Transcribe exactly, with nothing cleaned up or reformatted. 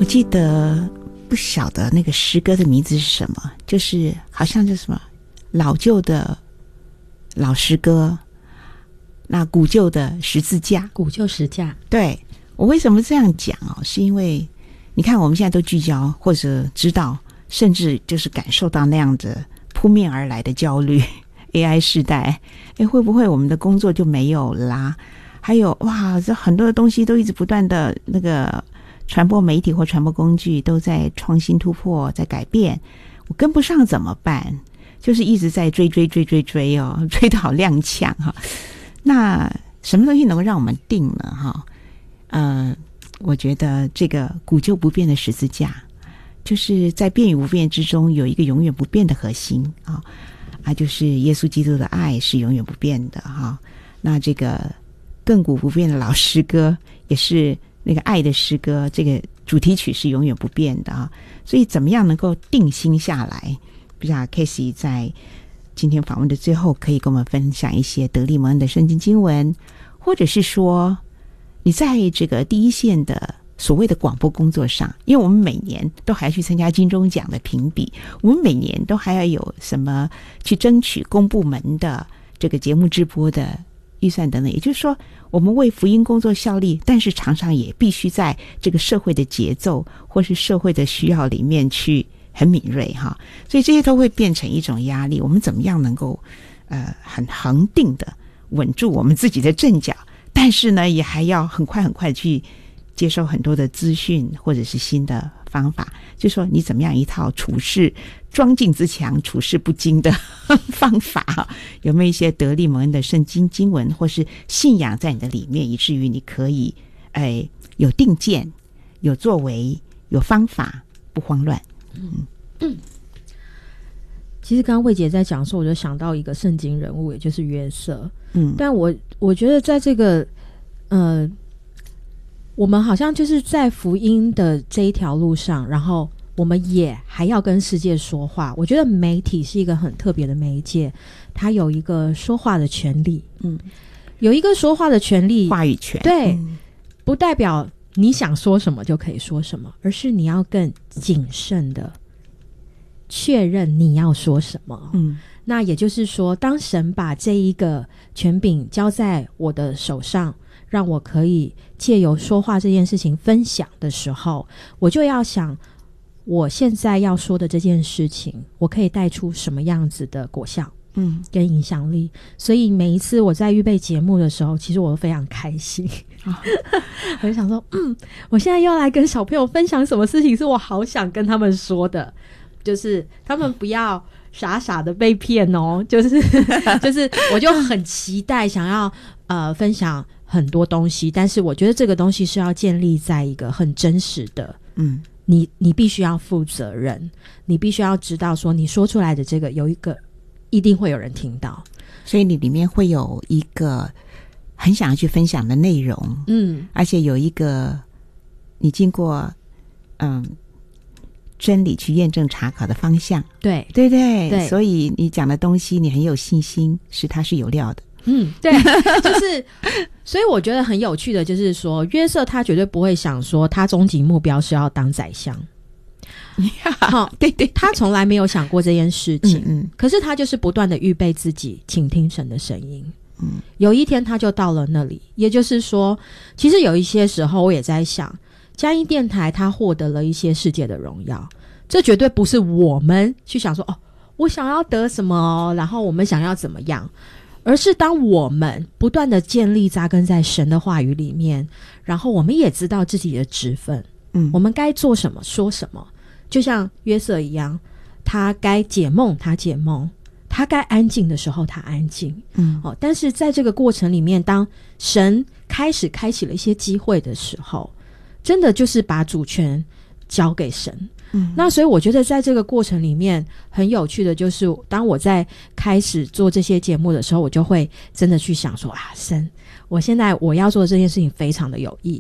我记得不晓得那个诗歌的名字是什么，就是好像是什么老旧的老诗歌，那古旧的十字架， 古旧十架。 对，我为什么这样讲哦？是因为你看我们现在都聚焦或者知道，甚至就是感受到那样的扑面而来的焦虑。A I 时代，诶，会不会我们的工作就没有啦？还有哇，这很多的东西都一直不断的那个传播媒体或传播工具都在创新突破，在改变，我跟不上怎么办？就是一直在追追追追追哦，追到好踉跄哈。那什么东西能够让我们定呢？哈，呃，我觉得这个古旧不变的十字架，就是在变与不变之中有一个永远不变的核心啊。啊，就是耶稣基督的爱是永远不变的哈。那这个亘古不变的老诗歌，也是那个爱的诗歌，这个主题曲是永远不变的啊。所以怎么样能够定心下来？不知道 Casey 在今天访问的最后，可以跟我们分享一些得力蒙恩的圣经经文，或者是说你在这个第一线的所谓的广播工作上，因为我们每年都还要去参加金钟奖的评比，我们每年都还要有什么去争取公部门的这个节目直播的预算等等，也就是说我们为福音工作效力，但是常常也必须在这个社会的节奏或是社会的需要里面去很敏锐哈，所以这些都会变成一种压力。我们怎么样能够呃很恒定的稳住我们自己的阵脚，但是呢也还要很快很快去接受很多的资讯或者是新的方法，就说你怎么样一套处事庄敬自强处事不惊的方法，有没有一些得力蒙恩的圣经经文或是信仰在你的里面，以至于你可以哎有定见有作为有方法不慌乱。嗯嗯，其实刚刚魏姐在讲的时候，我就想到一个圣经人物，也就是约瑟。嗯，但我我觉得在这个呃我们好像就是在福音的这一条路上，然后我们也还要跟世界说话。我觉得媒体是一个很特别的媒介，它有一个说话的权利，嗯，有一个说话的权利， 话语权， 对，嗯，不代表你想说什么就可以说什么，而是你要更谨慎的确认你要说什么。嗯，那也就是说，当神把这一个权柄交在我的手上，让我可以借由说话这件事情分享的时候，我就要想我现在要说的这件事情，我可以带出什么样子的果效，嗯，跟影响力。所以每一次我在预备节目的时候，其实我都非常开心。哦，我就想说，嗯，我现在要来跟小朋友分享什么事情是我好想跟他们说的，就是他们不要傻傻的被骗哦，就是就是我就很期待想要呃分享很多东西，但是我觉得这个东西是要建立在一个很真实的，嗯，你你必须要负责任，你必须要知道说你说出来的这个有一个一定会有人听到， 所以你里面会有一个很想要去分享的内容，嗯，而且有一个你经过嗯真理去验证查考的方向， 对对对对， 所以你讲的东西你很有信心，是它是有料的。 嗯，对，就是所以我觉得很有趣的就是说，约瑟他绝对不会想说他终极目标是要当宰相，好， 对对， 他从来没有想过这件事情，嗯嗯，可是他就是不断的预备自己倾听神的声音，嗯，有一天他就到了那里。也就是说，其实有一些时候我也在想，佳音电台他获得了一些世界的荣耀，这绝对不是我们去想说哦，我想要得什么，然后我们想要怎么样，而是当我们不断的建立扎根在神的话语里面，然后我们也知道自己的职分，嗯，我们该做什么说什么，就像约瑟一样，他该解梦他解梦，他该安静的时候他安静，嗯，哦，但是在这个过程里面，当神开始开启了一些机会的时候，真的就是把主权交给神。嗯，那所以我觉得在这个过程里面很有趣的就是当我在开始做这些节目的时候，我就会真的去想说啊，神，我现在我要做的这件事情非常的有意